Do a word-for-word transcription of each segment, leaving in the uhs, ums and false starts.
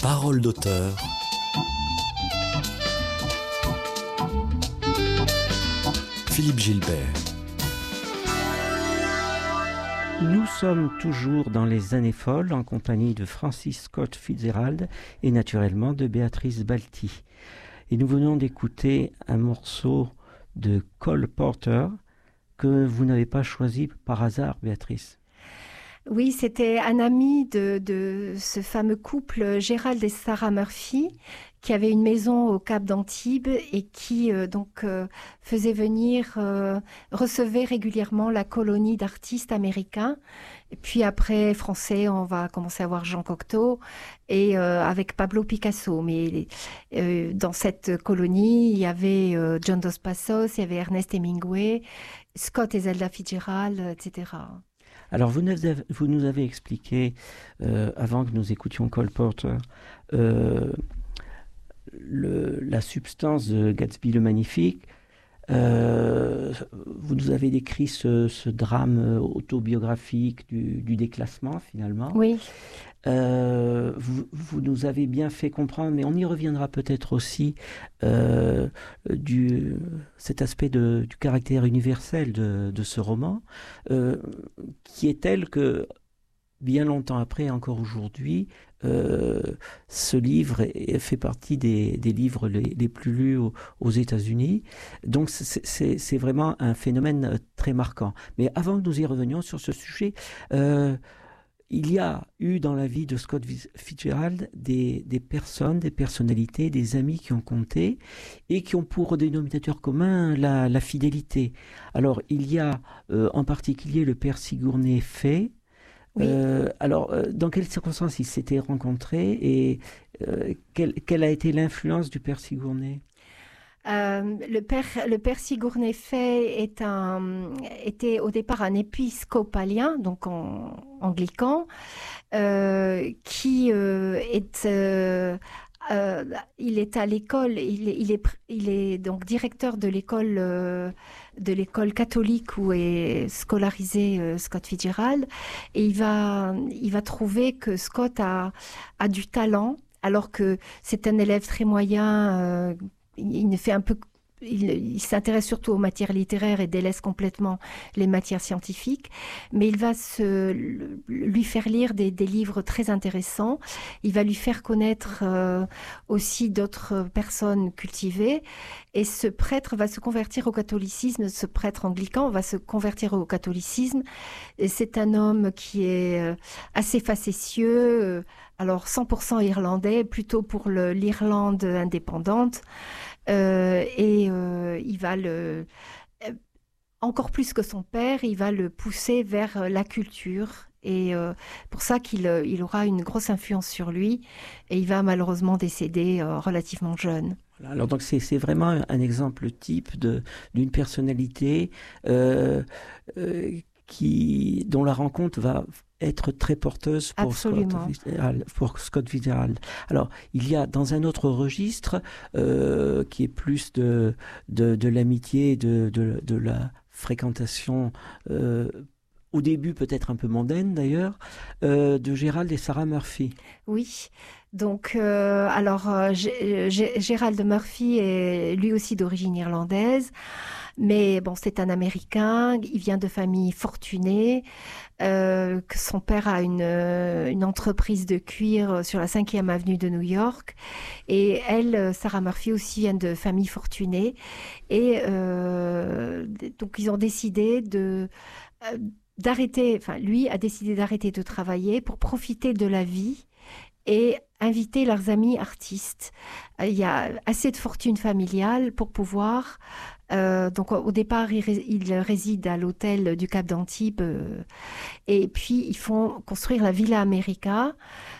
Parole d'auteur. Philippe Gilbert. Nous sommes toujours dans les années folles en compagnie de Francis Scott Fitzgerald et naturellement de Béatrice Balti. Et nous venons d'écouter un morceau de Cole Porter que vous n'avez pas choisi par hasard, Béatrice. Oui, c'était un ami de, de ce fameux couple Gerald et Sarah Murphy qui avait une maison au Cap d'Antibes et qui euh, donc euh, faisait venir, euh, recevait régulièrement la colonie d'artistes américains. Et puis après, français, on va commencer à voir Jean Cocteau et euh, avec Pablo Picasso. Mais euh, dans cette colonie, il y avait euh, John Dos Passos, il y avait Ernest Hemingway, Scott et Zelda Fitzgerald, et cetera. Alors, vous nous avez, vous nous avez expliqué, euh, avant que nous écoutions Cole Porter, euh, le, la substance de Gatsby le Magnifique. Euh, vous nous avez décrit ce, ce drame autobiographique du, du déclassement, finalement. Oui. Euh, vous, vous nous avez bien fait comprendre, mais on y reviendra peut-être aussi, euh, du, cet aspect de, du caractère universel de, de ce roman, euh, qui est tel que, bien longtemps après, encore aujourd'hui, euh, ce livre est, fait partie des, des livres les, les plus lus aux, aux États-Unis. Donc c'est, c'est, c'est vraiment un phénomène très marquant. Mais avant que nous y revenions sur ce sujet, euh, il y a eu dans la vie de Scott Fitzgerald des, des personnes, des personnalités, des amis qui ont compté et qui ont pour dénominateur commun la, la fidélité. Alors il y a euh, en particulier le père Sigourney Fay. Oui. Euh, alors, euh, dans quelles circonstances ils s'étaient rencontrés et euh, quelle, quelle a été l'influence du père Sigourney ? Euh, le père, le père Sigourney Fay est un, était au départ un épiscopalien, donc en, anglican, euh, qui euh, est, euh, euh, il est à l'école, il est, il est, il est donc directeur de l'école, euh, de l'école catholique où est scolarisé euh, Scott Fitzgerald, et il va, il va trouver que Scott a, a du talent, alors que c'est un élève très moyen. Euh, Il ne fait un peu, il, il s'intéresse surtout aux matières littéraires et délaisse complètement les matières scientifiques. Mais il va se, lui faire lire des, des livres très intéressants. Il va lui faire connaître euh, aussi d'autres personnes cultivées. Et ce prêtre va se convertir au catholicisme. Ce prêtre anglican va se convertir au catholicisme. Et c'est un homme qui est euh, assez facétieux. Euh, Alors cent pour cent irlandais, plutôt pour le, l'Irlande indépendante, euh, et euh, il va le, euh, encore plus que son père, il va le pousser vers la culture, et euh, pour ça qu'il il aura une grosse influence sur lui, et il va malheureusement décéder euh, relativement jeune. Alors donc c'est, c'est vraiment un exemple type de, d'une personnalité euh, euh, qui, dont la rencontre va être très porteuse pour Scott Fitzgerald, pour Scott Fitzgerald. Alors, il y a dans un autre registre euh, qui est plus de, de, de l'amitié, de, de, de la fréquentation, euh, au début peut-être un peu mondaine d'ailleurs, euh, de Gerald et Sarah Murphy. Oui. Donc, euh, alors, euh, G- G- Gerald Murphy est lui aussi d'origine irlandaise, mais bon, c'est un Américain, il vient de famille fortunée, euh, que son père a une, une entreprise de cuir sur la cinquième avenue de New York, et elle, Sarah Murphy aussi vient de famille fortunée, et euh, donc ils ont décidé de... Euh, d'arrêter, enfin, lui a décidé d'arrêter de travailler pour profiter de la vie et inviter leurs amis artistes. Il y a assez de fortune familiale pour pouvoir... Euh, donc au départ, ils, ré- ils résident à l'hôtel du Cap d'Antibes euh, et puis ils font construire la Villa America,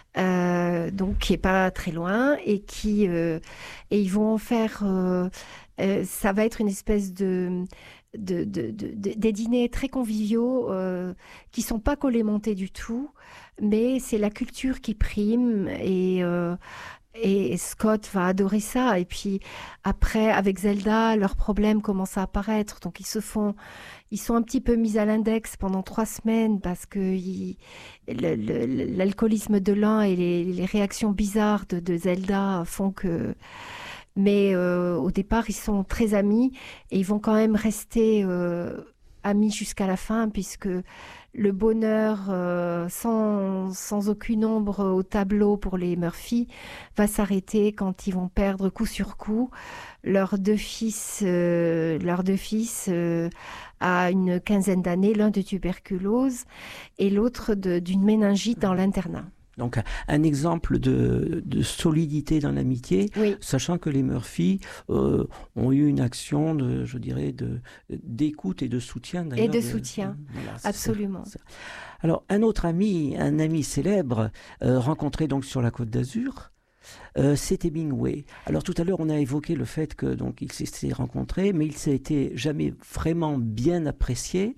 euh, donc qui est pas très loin et qui euh, et ils vont faire... Euh, euh, ça va être une espèce de... De, de, de, de, des dîners très conviviaux euh, qui sont pas collés montés du tout, mais c'est la culture qui prime et, euh, et Scott va adorer ça. Et puis après, avec Zelda, leurs problèmes commencent à apparaître. Donc ils se font, ils sont un petit peu mis à l'index pendant trois semaines parce que ils, le, le, l'alcoolisme de l'un et les, les réactions bizarres de, de Zelda font que. Mais euh, au départ, ils sont très amis et ils vont quand même rester euh, amis jusqu'à la fin, puisque le bonheur euh, sans, sans aucune ombre au tableau pour les Murphy va s'arrêter quand ils vont perdre coup sur coup leurs deux fils, euh, leurs deux fils euh, à une quinzaine d'années, l'un de tuberculose et l'autre de, d'une méningite dans l'internat. Donc un exemple de, de solidité dans l'amitié, oui. Sachant que les Murphy euh, ont eu une action, de, je dirais, de, d'écoute et de soutien. D'ailleurs, et de, de soutien, de, voilà, absolument. Ça, ça. Alors un autre ami, un ami célèbre, euh, rencontré donc sur la Côte d'Azur, Euh, c'est Hemingway. Alors tout à l'heure, on a évoqué le fait que donc il s'est rencontré, mais il s'est été jamais vraiment bien apprécié.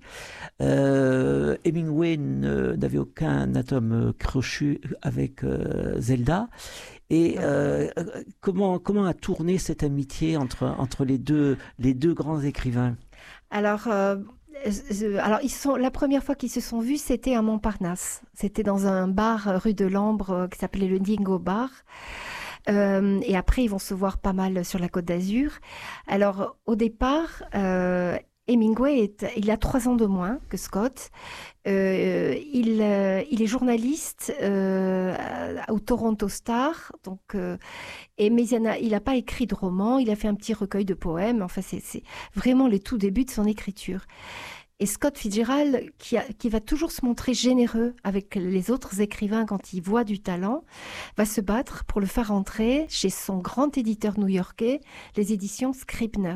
Euh, Hemingway ne, n'avait aucun atome crochu avec euh, Zelda. Et euh, comment comment a tourné cette amitié entre entre les deux les deux grands écrivains? Alors. Euh... Alors, ils sont, la première fois qu'ils se sont vus, c'était à Montparnasse. C'était dans un bar rue de Lambre qui s'appelait le Dingo Bar. Euh, et après, ils vont se voir pas mal sur la Côte d'Azur. Alors, au départ, euh, Hemingway, est, il a trois ans de moins que Scott. Euh, il, euh, il est journaliste euh, au Toronto Star. Donc, euh, et, mais il n'a pas écrit de roman. Il a fait un petit recueil de poèmes. Enfin, c'est, c'est vraiment les tout débuts de son écriture. Et Scott Fitzgerald, qui, a, qui va toujours se montrer généreux avec les autres écrivains quand il voit du talent, va se battre pour le faire entrer chez son grand éditeur new-yorkais, les éditions Scribner.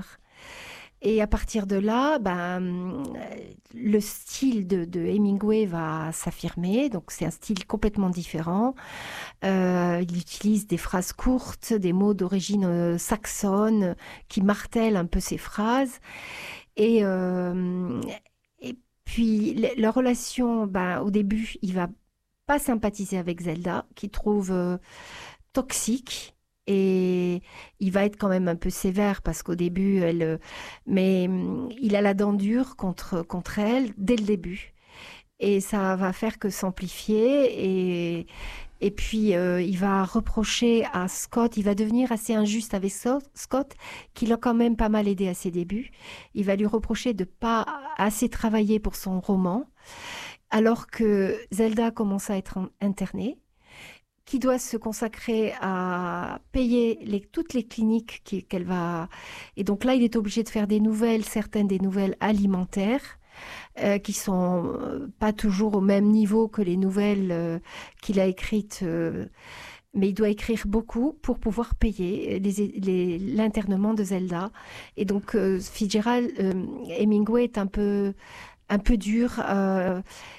Et à partir de là, ben, le style de, de Hemingway va s'affirmer. Donc c'est un style complètement différent. Euh, il utilise des phrases courtes, des mots d'origine euh, saxonne qui martèlent un peu ses phrases. Et, euh, et puis leur relation, ben, au début, il va pas sympathiser avec Zelda, qu'il trouve euh, toxique. Et il va être quand même un peu sévère parce qu'au début, elle, mais il a la dent dure contre, contre elle dès le début. Et ça va faire que s'amplifier. Et, et puis, euh, il va reprocher à Scott, il va devenir assez injuste avec Scott, qui l'a quand même pas mal aidé à ses débuts. Il va lui reprocher de ne pas assez travailler pour son roman, alors que Zelda commence à être internée, qui doit se consacrer à payer les, toutes les cliniques qui, qu'elle va... Et donc là, il est obligé de faire des nouvelles, certaines des nouvelles alimentaires, euh, qui sont euh, pas toujours au même niveau que les nouvelles euh, qu'il a écrites, euh, mais il doit écrire beaucoup pour pouvoir payer les, les, l'internement de Zelda. Et donc, euh, Fitzgerald, euh, Hemingway est un peu, un peu dur, euh,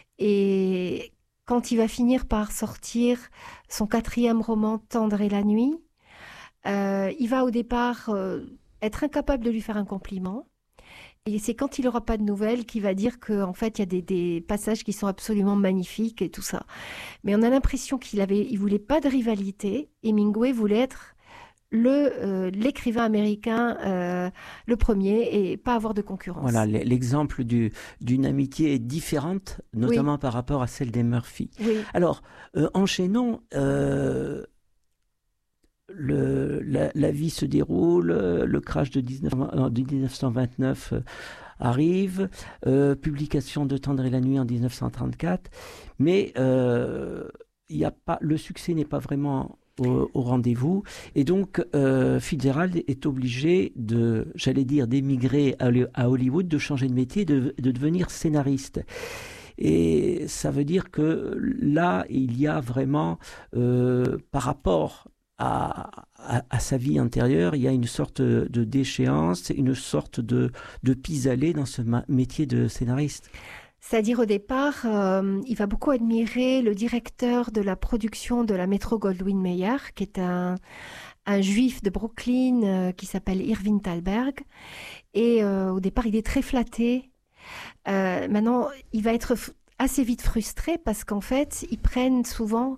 et... Quand il va finir par sortir son quatrième roman, Tendre et la nuit, euh, il va au départ euh, être incapable de lui faire un compliment. Et c'est quand il n'aura pas de nouvelles qu'il va dire qu'en fait, il y a des, des passages qui sont absolument magnifiques et tout ça. Mais on a l'impression qu'il avait, il voulait pas de rivalité. Hemingway voulait être le, euh, l'écrivain américain, euh, le premier, et pas avoir de concurrence. Voilà, l'exemple du, d'une amitié différente, notamment oui. par rapport à celle des Murphy. Oui. Alors, euh, enchaînons, euh, le, la, la vie se déroule, le crash de, dix-neuf, de dix-neuf cent vingt-neuf euh, arrive, euh, publication de Tendre et la nuit en dix-neuf cent trente-quatre, mais euh, y a pas, le succès n'est pas vraiment... Au, au rendez-vous, et donc euh, Fitzgerald est obligé de, j'allais dire, d'émigrer à, à Hollywood, de changer de métier, de, de devenir scénariste. Et ça veut dire que là, il y a vraiment, euh, par rapport à, à, à sa vie antérieure, il y a une sorte de déchéance, une sorte de, de pis-aller dans ce ma- métier de scénariste. C'est-à-dire au départ, euh, il va beaucoup admirer le directeur de la production de la Metro-Goldwyn-Mayer, qui est un, un juif de Brooklyn euh, qui s'appelle Irving Thalberg. Et euh, au départ, il est très flatté. Euh, maintenant, il va être f- assez vite frustré parce qu'en fait, ils prennent souvent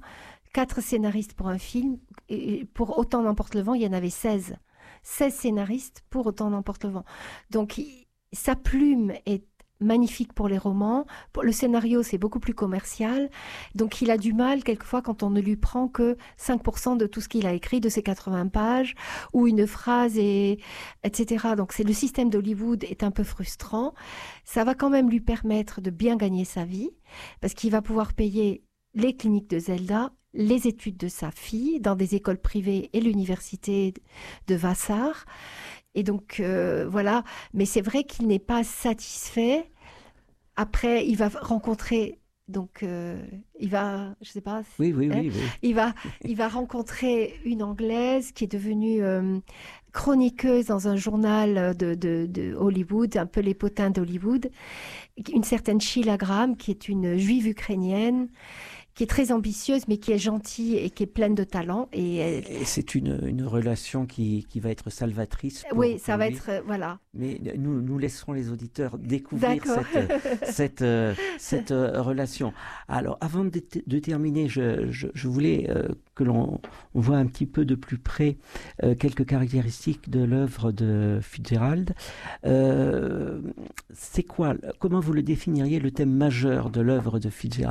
quatre scénaristes pour un film. Et pour Autant n'emporte le vent, il y en avait seize. seize scénaristes pour Autant n'emporte le vent. Donc, il, sa plume est magnifique pour les romans. Pour le scénario, c'est beaucoup plus commercial. Donc, il a du mal, quelquefois, quand on ne lui prend que cinq pour cent de tout ce qu'il a écrit, de ses quatre-vingts pages, ou une phrase, et, et cetera. Donc, c'est, le système d'Hollywood est un peu frustrant. Ça va quand même lui permettre de bien gagner sa vie, parce qu'il va pouvoir payer les cliniques de Zelda, les études de sa fille dans des écoles privées et l'université de Vassar. Et donc, euh, voilà. Mais c'est vrai qu'il n'est pas satisfait. Après, il va rencontrer... Donc, euh, il va... Je sais pas... Oui, oui, hein, oui, oui. Il va, il va rencontrer une Anglaise qui est devenue euh, chroniqueuse dans un journal de, de, de Hollywood, un peu les potins d'Hollywood. Une certaine Sheila Graham, qui est une juive ukrainienne, qui est très ambitieuse, mais qui est gentille et qui est pleine de talent. Et, elle... et c'est une, une relation qui, qui va être salvatrice. Pour, oui, ça pour va lui. être... Euh, voilà. Mais nous, nous laisserons les auditeurs découvrir cette, cette, euh, cette euh, relation. Alors, avant de, de terminer, je, je, je voulais euh, que l'on on voit un petit peu de plus près euh, quelques caractéristiques de l'œuvre de Fitzgerald. Euh, c'est quoi, comment vous le définiriez, le thème majeur de l'œuvre de Fitzgerald ?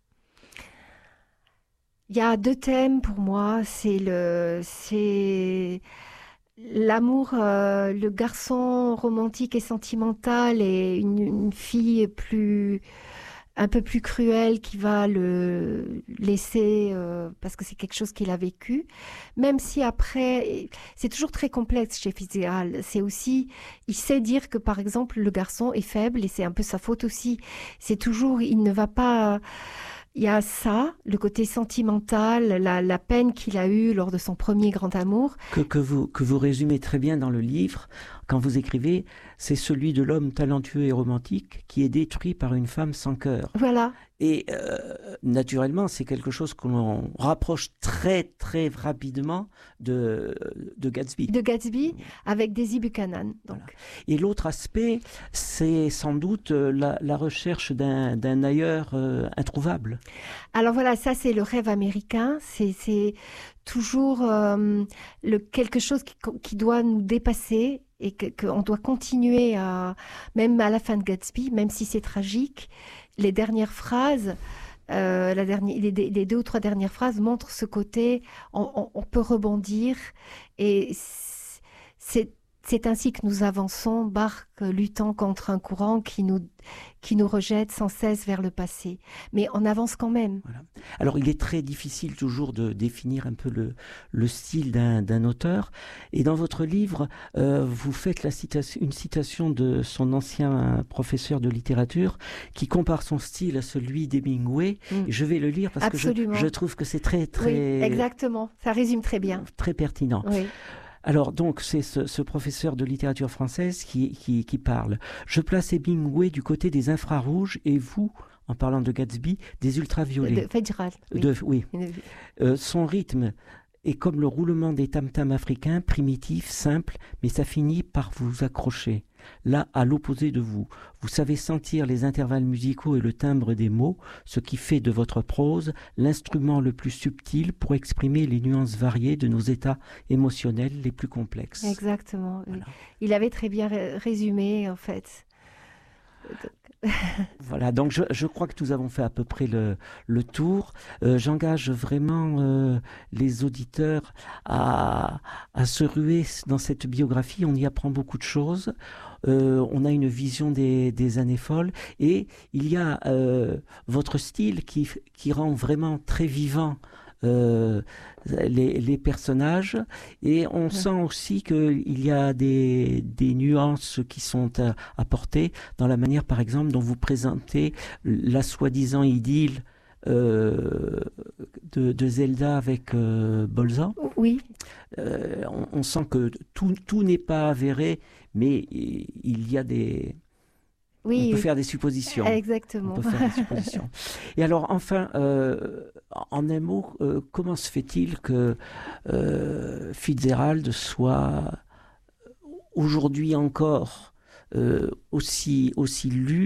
Il y a deux thèmes pour moi, c'est le, c'est l'amour, euh, le garçon romantique et sentimental et une, une fille plus, un peu plus cruelle qui va le laisser euh, parce que c'est quelque chose qu'il a vécu. Même si après, c'est toujours très complexe chez Fitzgerald. C'est aussi, il sait dire que par exemple le garçon est faible et c'est un peu sa faute aussi. C'est toujours, il ne va pas... Il y a ça, le côté sentimental, la, la peine qu'il a eue lors de son premier grand amour. Que, que, vous, que vous résumez très bien dans le livre, quand vous écrivez, c'est celui de l'homme talentueux et romantique qui est détruit par une femme sans cœur. Voilà. Et euh, naturellement, c'est quelque chose qu'on rapproche très, très rapidement de, de Gatsby. De Gatsby, avec Daisy Buchanan. Donc. Voilà. Et l'autre aspect, c'est sans doute la, la recherche d'un, d'un ailleurs euh, introuvable. Alors voilà, ça c'est le rêve américain. C'est, c'est toujours euh, le, quelque chose qui, qui doit nous dépasser et que, qu'on doit continuer à, même à la fin de Gatsby, même si c'est tragique. Les dernières phrases, euh, la dernière, les, les deux ou trois dernières phrases montrent ce côté, on, on, on peut rebondir et c'est, c'est ainsi que nous avançons, barque luttant contre un courant qui nous, qui nous rejette sans cesse vers le passé. Mais on avance quand même. Voilà. Alors, il est très difficile toujours de définir un peu le, le style d'un, d'un auteur. Et dans votre livre, euh, vous faites la citation, une citation de son ancien professeur de littérature qui compare son style à celui d'Hemingway. Mm. Et je vais le lire parce Absolument. que je, je trouve que c'est très, très... Oui, exactement. Ça résume très bien. Très pertinent. Oui. Alors, donc, c'est ce, ce professeur de littérature française qui, qui, qui parle. Je place Hemingway du côté des infrarouges et vous, en parlant de Gatsby, des ultraviolets. De Fitzgerald, oui. De, oui. Euh, son rythme est comme le roulement des tam-tams africains, primitif, simple, mais ça finit par vous accrocher. Là, à l'opposé de vous, vous savez sentir les intervalles musicaux et le timbre des mots, ce qui fait de votre prose l'instrument le plus subtil pour exprimer les nuances variées de nos états émotionnels les plus complexes. Exactement. Voilà. Il avait très bien résumé, en fait. Voilà, donc je, je crois que nous avons fait à peu près le, le tour. Euh, j'engage vraiment euh, les auditeurs à, à se ruer dans cette biographie. On y apprend beaucoup de choses. Euh, on a une vision des, des années folles. Et il y a euh, votre style qui, qui rend vraiment très vivant Euh, les, les personnages, et on ouais. sent aussi qu'il y a des, des nuances qui sont à, apportées dans la manière, par exemple, dont vous présentez la soi-disant idylle euh, de, de Zelda avec euh, Bolzan. Oui. Euh, on, on sent que tout, tout n'est pas avéré, mais il y a des... Oui, on peut oui. faire des suppositions. Exactement. On peut faire des suppositions. Et alors, enfin, euh, en un mot, euh, comment se fait-il que euh, Fitzgerald soit aujourd'hui encore euh, aussi, aussi lu,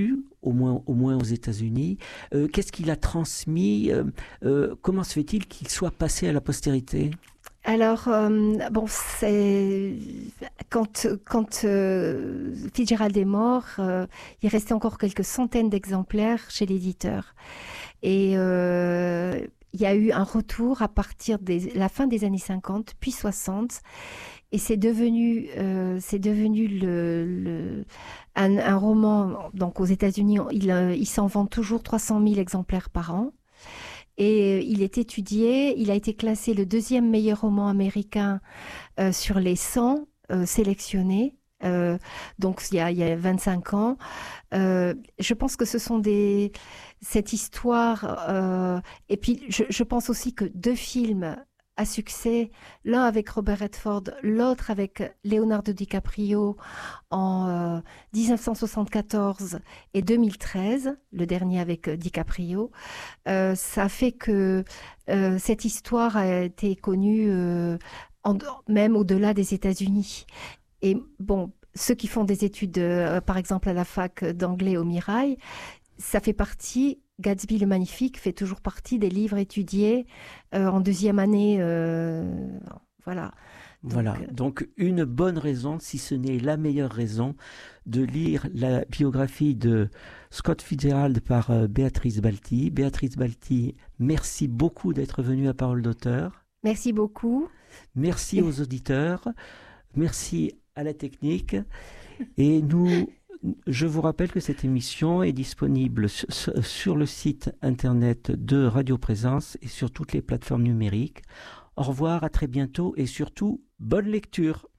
au moins, au moins aux États-Unis. Euh, qu'est-ce qu'il a transmis? euh, euh, Comment se fait-il qu'il soit passé à la postérité? Alors, euh, bon, c'est quand, quand euh, Fitzgerald est mort, euh, il restait encore quelques centaines d'exemplaires chez l'éditeur. Et euh, il y a eu un retour à partir de la fin des années cinquante, puis soixante. Et c'est devenu, euh, c'est devenu le, le, un, un roman. Donc, aux États-Unis, il, euh, il s'en vend toujours trois cent mille exemplaires par an. Et il est étudié, il a été classé le deuxième meilleur roman américain euh, sur les cent euh, sélectionnés, euh, donc il y a, il y a vingt-cinq ans. Euh, je pense que ce sont des... cette histoire, euh, et puis je, je pense aussi que deux films à succès, l'un avec Robert Redford, l'autre avec Leonardo DiCaprio en euh, dix-neuf cent soixante-quatorze et deux mille treize, le dernier avec DiCaprio, euh, ça fait que euh, cette histoire a été connue euh, en, même au-delà des États-Unis. Et bon, ceux qui font des études, euh, par exemple à la fac d'anglais au Mirail, ça fait partie... Gatsby le Magnifique fait toujours partie des livres étudiés euh, en deuxième année. Euh, voilà. Donc, voilà. Donc, une bonne raison, si ce n'est la meilleure raison, de lire la biographie de Scott Fitzgerald par euh, Béatrice Balti. Béatrice Balti, merci beaucoup d'être venue à Parole d'auteur. Merci beaucoup. Merci aux auditeurs. Merci à la technique. Et nous... Je vous rappelle que cette émission est disponible sur le site internet de Radio Présence et sur toutes les plateformes numériques. Au revoir, à très bientôt et surtout, bonne lecture.